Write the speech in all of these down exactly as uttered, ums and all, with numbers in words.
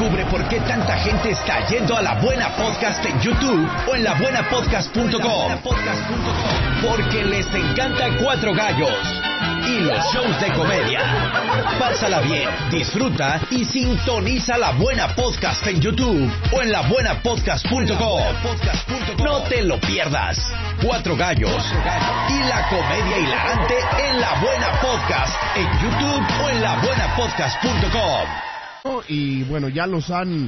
Descubre por qué tanta gente está yendo a La Buena Podcast en YouTube o en la buena podcast punto com. Porque les encanta Cuatro Gallos y los shows de comedia. Pásala bien, disfruta y sintoniza La Buena Podcast en YouTube o en la buena podcast punto com. No te lo pierdas. Cuatro Gallos y la comedia hilarante en La Buena Podcast en YouTube o en la buena podcast punto com. Y bueno, ya los han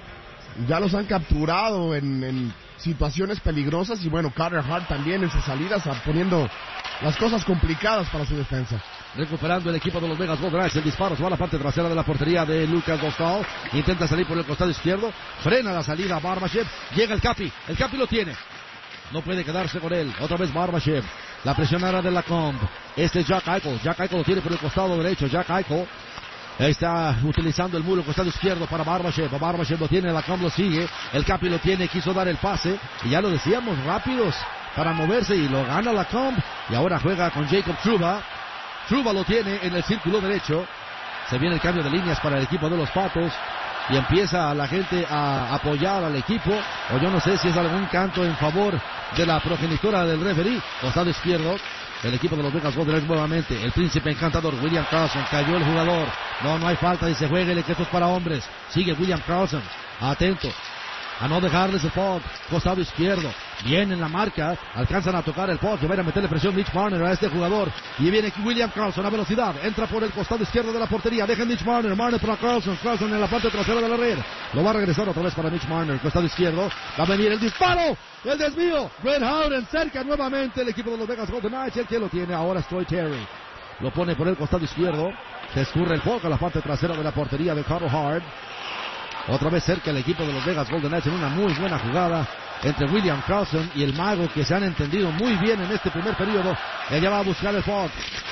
ya los han capturado en, en situaciones peligrosas. Y bueno, Carter Hart también en sus salidas poniendo las cosas complicadas para su defensa. Recuperando el equipo de los Vegas Golden Knights. El disparo se va a la parte trasera de la portería de Lucas Dostal. Intenta salir por el costado izquierdo. Frena la salida Barbashev. Llega el Capi. El Capi lo tiene. No puede quedarse con él. Otra vez Barbashev. La presionada de Lacombe. Este es Jack Eichel. Jack Eichel lo tiene por el costado derecho. Jack Eichel está utilizando el muro costado izquierdo para Barbashev. Barbashev lo tiene. Lacombe lo sigue. El Capi lo tiene. Quiso dar el pase. Y ya lo decíamos, rápidos para moverse. Y lo gana Lacombe. Y ahora juega con Jacob Trouba. Trouba lo tiene en el círculo derecho. Se viene el cambio de líneas para el equipo de los Patos. Y empieza la gente a apoyar al equipo. O yo no sé si es algún canto en favor de la progenitora del referee. Costado izquierdo. El equipo de los Vegas Golden Knights nuevamente. El príncipe encantador William Karlsson. Cayó el jugador. No, no hay falta. Dice, jueguele que esto es para hombres. Sigue William Karlsson. Atento a no dejarles el puck. Costado izquierdo. Bien en la marca. Alcanzan a tocar el puck. Que van a meterle presión Mitch Marner a este jugador. Y viene William Karlsson a velocidad. Entra por el costado izquierdo de la portería. Deja Mitch Marner. Marner para Karlsson. Karlsson en la parte trasera de la red. Lo va a regresar otra vez para Mitch Marner. Costado izquierdo. Va a venir el disparo. El desvío. Red Howden cerca nuevamente el equipo de los Vegas Golden Knights. El que lo tiene ahora es Troy Terry. Lo pone por el costado izquierdo. Se escurre el puck a la parte trasera de la portería de Carter Hart. Otra vez cerca el equipo de los Vegas Golden Knights en una muy buena jugada entre William Karlsson y el mago, que se han entendido muy bien en este primer periodo. Ella va a buscar el puck.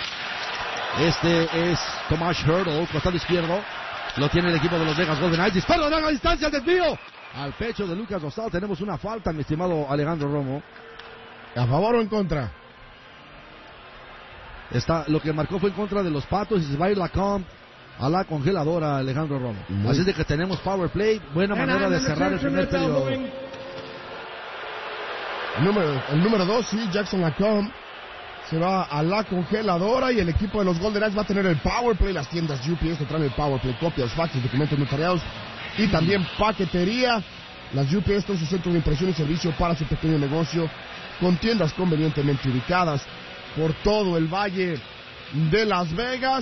Este es Tomas Hertl, costado izquierdo. Lo tiene el equipo de los Vegas Golden Knights. Disparo a larga distancia, el desvío al pecho de Lucas Dostal. Tenemos una falta, mi estimado Alejandro Romo. ¿A favor o en contra? Está, lo que marcó fue en contra de los Patos y se va a ir Lacombe a la congeladora, Alejandro Romo. Muy Así es de que tenemos power play. Buena manera de cerrar el primer periodo. El número, el número dos, sí, Jackson Lacombe se va a la congeladora. Y el equipo de los Golden Knights va a tener el power play. Las tiendas U P S te traen el power play, copias, faxes, documentos notariados y también paquetería. Las U P S son su centro de impresión y servicio para su pequeño negocio, con tiendas convenientemente ubicadas por todo el Valle de Las Vegas.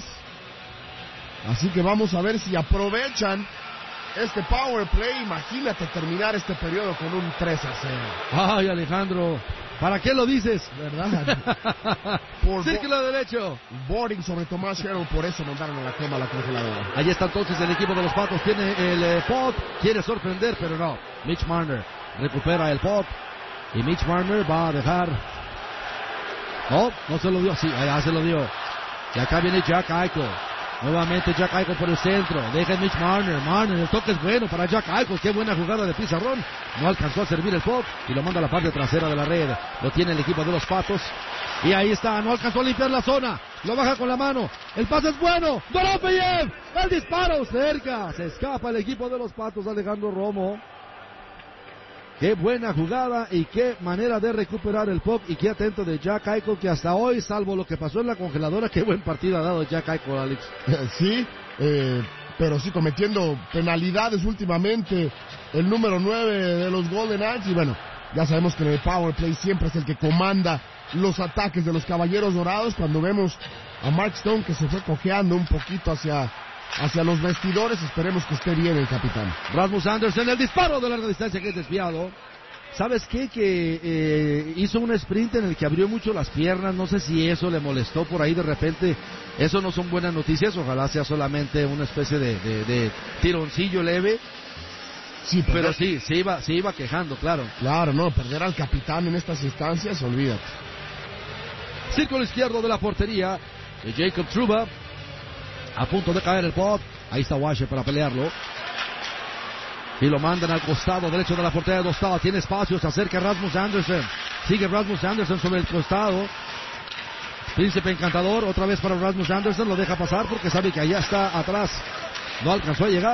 Así que vamos a ver si aprovechan este power play. Imagínate terminar este periodo con un tres a cero. Ay, Alejandro, ¿para qué lo dices? ¿Verdad? Por círculo bo- derecho. Boarding sobre Tomás Hertl, por eso mandaron a la cama a la congeladora. Ahí está entonces el equipo de los Patos. Tiene el eh, puck, quiere sorprender, pero no. Mitch Marner recupera el puck. Y Mitch Marner va a dejar... No, no se lo dio, sí, allá se lo dio. Y acá viene Jack Eichel. Nuevamente Jack Eichel por el centro. Deja Mitch Marner. Marner, el toque es bueno para Jack Eichel. Qué buena jugada de pizarrón. No alcanzó a servir el puck y lo manda a la parte trasera de la red. Lo tiene el equipo de los Patos. Y ahí está. No alcanzó a limpiar la zona. Lo baja con la mano. El pase es bueno. Doropeyev. El disparo cerca. Se escapa el equipo de los Patos. Alejandro Romo. Qué buena jugada y qué manera de recuperar el puck. Y qué atento de Jack Eichel, que hasta hoy, salvo lo que pasó en la congeladora, qué buen partido ha dado Jack Eichel, Alex. Sí, eh, pero sí cometiendo penalidades últimamente el número nueve de los Golden Knights. Y bueno, ya sabemos que en el power play siempre es el que comanda los ataques de los Caballeros Dorados. Cuando vemos a Mark Stone que se fue cojeando un poquito hacia... hacia los vestidores, esperemos que esté bien el capitán. Rasmus Andersson, el disparo de larga distancia que es desviado. ¿Sabes qué? Que eh, hizo un sprint en el que abrió mucho las piernas. No sé si eso le molestó por ahí de repente. Eso no son buenas noticias. Ojalá sea solamente una especie de, de, de tironcillo leve. Sí, pero, pero sí, se iba, se iba quejando, claro. Claro, no, perder al capitán en estas instancias, olvídate. Círculo izquierdo de la portería de Jacob Trouba. A punto de caer el puck. Ahí está Washer para pelearlo. Y lo mandan al costado derecho de la portería de Dostal. Tiene espacio, se acerca Rasmus Andersson. Sigue Rasmus Andersson sobre el costado. Príncipe encantador, otra vez para Rasmus Andersson. Lo deja pasar porque sabe que allá está atrás. No alcanzó a llegar.